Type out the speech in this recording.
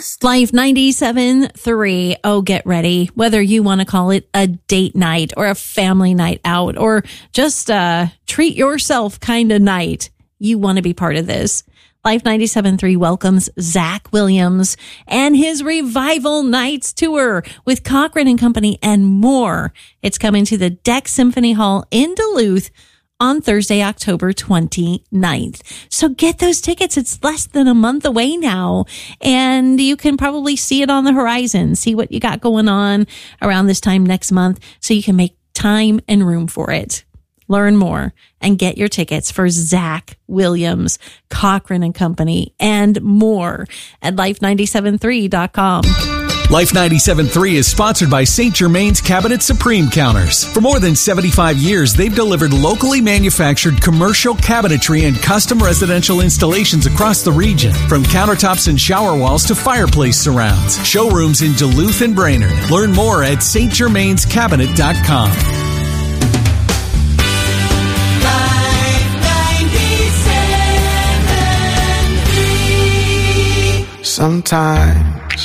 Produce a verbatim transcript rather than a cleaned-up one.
best. Life ninety-seven point three. Oh, get ready. Whether you want to call it a date night or a family night out or just a treat yourself kind of night, you want to be part of this. Life ninety-seven point three welcomes Zach Williams and his Revival Nights tour with Cochran and Company and more. It's coming to the Deck Symphony Hall in Duluth on Thursday, October twenty-ninth. So get those tickets. It's less than a month away now, and you can probably see it on the horizon, see what you got going on around this time next month so you can make time and room for it. Learn more and get your tickets for Zach Williams, Cochran and Company, and more at life ninety-seven three dot com. Life ninety-seven point three is sponsored by Saint Germain's Cabinet Supreme Counters. For more than seventy-five years, they've delivered locally manufactured commercial cabinetry and custom residential installations across the region. From countertops and shower walls to fireplace surrounds. Showrooms in Duluth and Brainerd. Learn more at s t germains cabinet dot com. Sometimes